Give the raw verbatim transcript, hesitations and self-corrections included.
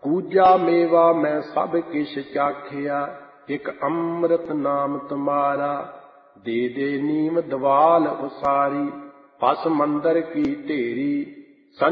ਕੂਜਾ ਮੇਵਾ ਮੈਂ ਸਭ ਕਿਛ ਚਾਖਿਆ, ਇੱਕ ਅੰਮ੍ਰਿਤ ਨਾਮ ਤੁਮਾਰਾ। ਦੇ ਦੇ ਨੀਮ ਦਵਾਲ ਉਸਾਰੀ, ਪਸ ਮੰਦਰ ਕੀ ਢੇਰੀ,